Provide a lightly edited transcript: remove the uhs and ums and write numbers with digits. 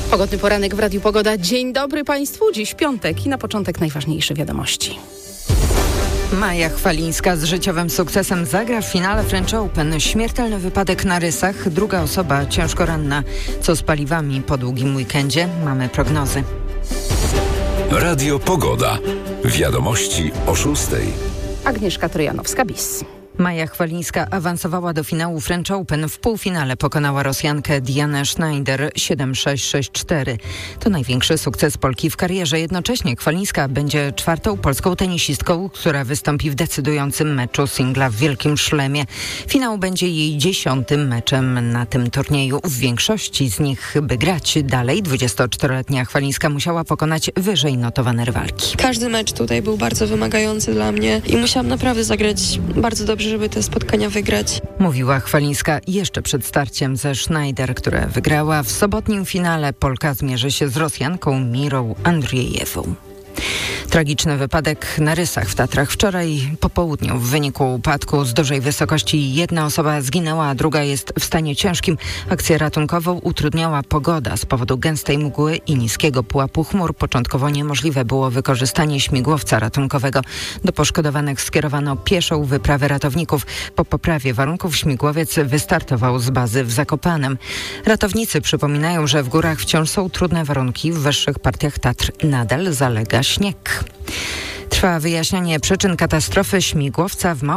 Pogodny poranek w Radiu Pogoda. Dzień dobry Państwu. Dziś piątek i na początek najważniejsze wiadomości. Maja Chwalińska z życiowym sukcesem zagra w finale French Open. Śmiertelny wypadek na Rysach, druga osoba ciężko ranna. Co z paliwami po długim weekendzie? Mamy prognozy. Radio Pogoda. Wiadomości o 6:00. Agnieszka Trojanowska-Bis. Maja Chwalińska awansowała do finału French Open. W półfinale pokonała Rosjankę Dianę Schneider 7-6-6-4. To największy sukces Polki w karierze. Jednocześnie Chwalińska będzie czwartą polską tenisistką, która wystąpi w decydującym meczu singla w Wielkim Szlemie. Finał będzie jej 10. meczem na tym turnieju. W większości z nich, by grać dalej, 24-letnia Chwalińska musiała pokonać wyżej notowane rywalki. Każdy mecz tutaj był bardzo wymagający dla mnie i musiałam naprawdę zagrać bardzo dobrze, żeby te spotkania wygrać. Mówiła Chwalińska jeszcze przed starciem ze Schneider, które wygrała. W sobotnim finale Polka zmierzy się z Rosjanką Mirą Andrzejewą. Tragiczny wypadek na Rysach w Tatrach. Wczoraj po południu w wyniku upadku z dużej wysokości jedna osoba zginęła, a druga jest w stanie ciężkim. Akcję ratunkową utrudniała pogoda z powodu gęstej mgły i niskiego pułapu chmur. Początkowo niemożliwe było wykorzystanie śmigłowca ratunkowego. Do poszkodowanych skierowano pieszą wyprawę ratowników. Po poprawie warunków śmigłowiec wystartował z bazy w Zakopanem. Ratownicy przypominają, że w górach wciąż są trudne warunki. W wyższych partiach Tatr nadal zalega śnieg. Trwa wyjaśnianie przyczyn katastrofy śmigłowca w